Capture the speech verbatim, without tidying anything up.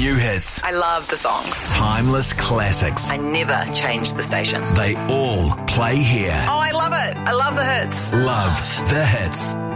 new hits. I love the songs. Timeless classics. I never changed the station. They all play here. Oh, I love it. I love the hits. Love the hits.